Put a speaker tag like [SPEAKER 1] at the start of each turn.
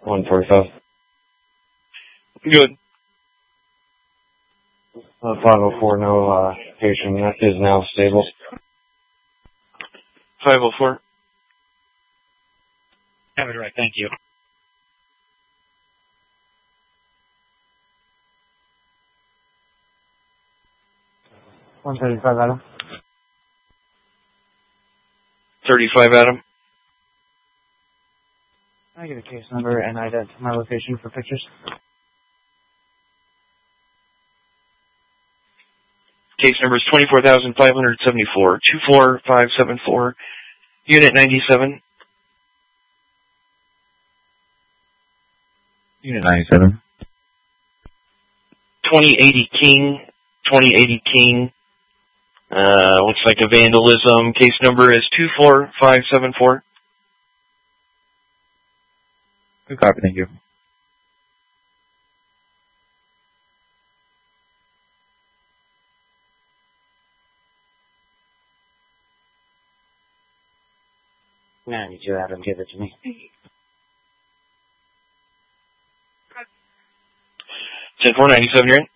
[SPEAKER 1] 145.
[SPEAKER 2] Good.
[SPEAKER 1] 504, no, patient is now stable.
[SPEAKER 2] 504.
[SPEAKER 3] Have it right, thank you.
[SPEAKER 1] $135, Adam.
[SPEAKER 2] 35, Adam.
[SPEAKER 1] Can I get a case number and identify my location for pictures?
[SPEAKER 2] Case number is 24,574, 24574, Unit 97.
[SPEAKER 4] Unit 97.
[SPEAKER 2] 2080 King. 2080 King. Looks like a vandalism. Case number is 24574.
[SPEAKER 4] Good copy, thank you.
[SPEAKER 1] I need you, Adam. Give it to me.
[SPEAKER 2] 10497, you're in.